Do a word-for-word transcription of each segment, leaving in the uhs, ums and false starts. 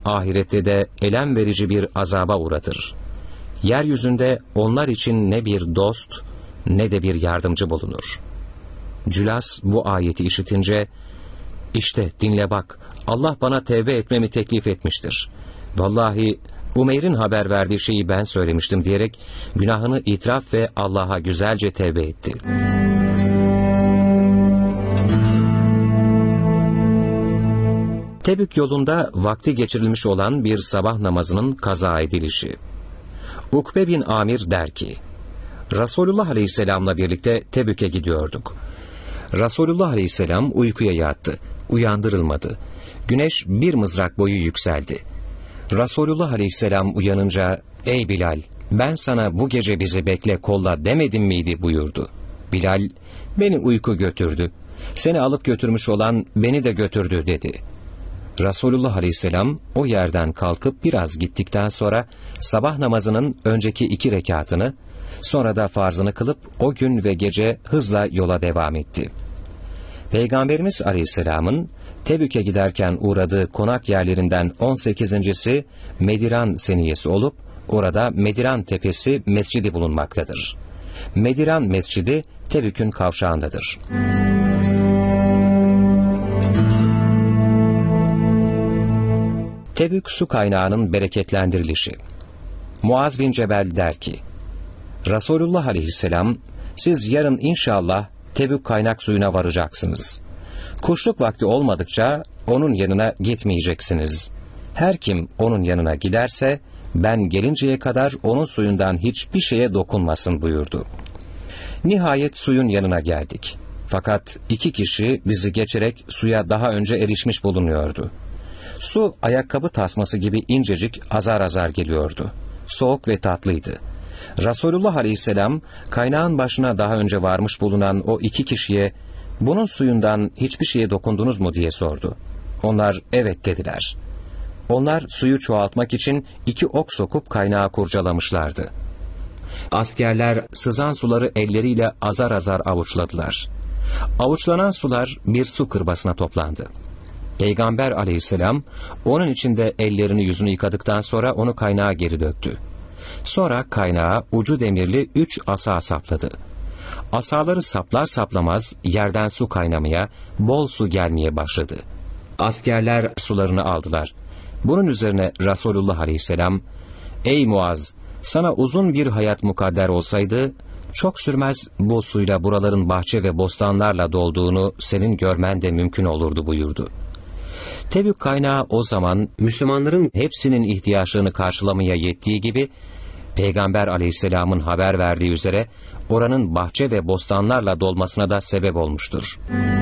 ahirette de elem verici bir azaba uğratır. Yeryüzünde onlar için ne bir dost ne de bir yardımcı bulunur. Cülas bu ayeti işitince, işte dinle bak, Allah bana tevbe etmemi teklif etmiştir. Vallahi Umeyr'in haber verdiği şeyi ben söylemiştim diyerek günahını itiraf ve Allah'a güzelce tevbe etti. Tebük yolunda vakti geçirilmiş olan bir sabah namazının kaza edilişi. Ukbe bin Amir der ki, Resulullah Aleyhisselam'la birlikte Tebük'e gidiyorduk. Resulullah Aleyhisselam uykuya yattı, uyandırılmadı. Güneş bir mızrak boyu yükseldi. Resulullah Aleyhisselam uyanınca, ''Ey Bilal, ben sana bu gece bizi bekle kolla demedim miydi?'' buyurdu. Bilal, ''Beni uyku götürdü. Seni alıp götürmüş olan beni de götürdü.'' dedi. Resulullah Aleyhisselam o yerden kalkıp biraz gittikten sonra sabah namazının önceki iki rekatını, sonra da farzını kılıp o gün ve gece hızla yola devam etti. Peygamberimiz Aleyhisselam'ın Tebük'e giderken uğradığı konak yerlerinden on sekizincisi Mediran seniyesi olup orada Mediran Tepesi mescidi bulunmaktadır. Mediran Mescidi Tebük'ün kavşağındadır. Tebük su kaynağının bereketlendirilişi. Muaz bin Cebel der ki, Resulullah Aleyhisselam, siz yarın inşallah Tebük kaynak suyuna varacaksınız. Kuşluk vakti olmadıkça onun yanına gitmeyeceksiniz. Her kim onun yanına giderse, ben gelinceye kadar onun suyundan hiçbir şeye dokunmasın buyurdu. Nihayet suyun yanına geldik. Fakat iki kişi bizi geçerek suya daha önce erişmiş bulunuyordu. Su ayakkabı tasması gibi incecik azar azar geliyordu. Soğuk ve tatlıydı. Resulullah Aleyhisselam kaynağın başına daha önce varmış bulunan o iki kişiye bunun suyundan hiçbir şeye dokundunuz mu diye sordu. Onlar evet dediler. Onlar suyu çoğaltmak için iki ok sokup kaynağı kurcalamışlardı. Askerler sızan suları elleriyle azar azar avuçladılar. Avuçlanan sular bir su kırbasına toplandı. Peygamber Aleyhisselam onun içinde ellerini yüzünü yıkadıktan sonra onu kaynağa geri döktü. Sonra kaynağa ucu demirli üç asa sapladı. Asaları saplar saplamaz yerden su kaynamaya, bol su gelmeye başladı. Askerler sularını aldılar. Bunun üzerine Resulullah Aleyhisselam, ''Ey Muaz, sana uzun bir hayat mukadder olsaydı, çok sürmez bu suyla buraların bahçe ve bostanlarla dolduğunu senin görmen de mümkün olurdu.'' buyurdu. Tebük kaynağı o zaman Müslümanların hepsinin ihtiyaçlarını karşılamaya yettiği gibi, Peygamber Aleyhisselam'ın haber verdiği üzere oranın bahçe ve bostanlarla dolmasına da sebep olmuştur.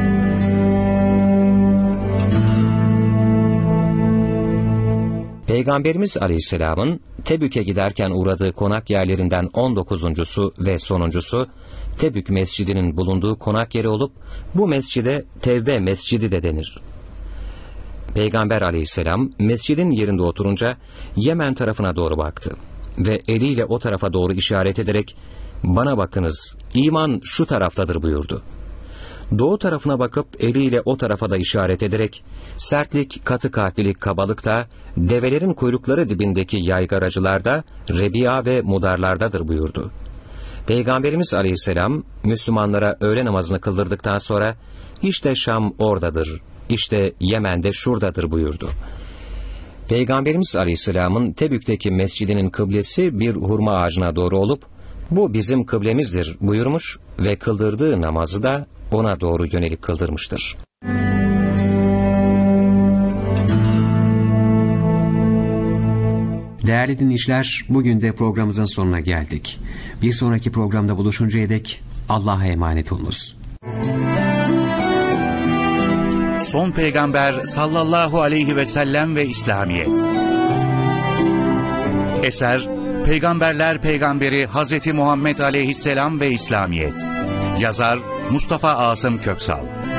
Peygamberimiz Aleyhisselam'ın Tebük'e giderken uğradığı konak yerlerinden on dokuzuncusu ve sonuncusu Tebük Mescidi'nin bulunduğu konak yeri olup bu mescide Tevbe Mescidi de denir. Peygamber Aleyhisselam mescidin yerinde oturunca Yemen tarafına doğru baktı ve eliyle o tarafa doğru işaret ederek ''Bana bakınız, iman şu taraftadır.'' buyurdu. Doğu tarafına bakıp eliyle o tarafa da işaret ederek sertlik, katı kalplilik, kabalık da develerin kuyrukları dibindeki yaygaracılarda, Rebiya ve Mudarlardadır buyurdu. Peygamberimiz Aleyhisselam Müslümanlara öğle namazını kıldırdıktan sonra işte Şam oradadır, işte Yemen'de şuradadır buyurdu. Peygamberimiz Aleyhisselam'ın Tebük'teki mescidinin kıblesi bir hurma ağacına doğru olup bu bizim kıblemizdir buyurmuş ve kıldırdığı namazı da ona doğru yönelik kıldırmıştır. Değerli dinleyiciler, bugün de programımızın sonuna geldik. Bir sonraki programda buluşuncaya dek Allah'a emanet olunuz. Son Peygamber sallallahu aleyhi ve sellem ve İslamiyet. Eser Peygamberler Peygamberi Hazreti Muhammed Aleyhisselam ve İslamiyet. Yazar Mustafa Asım Köksal.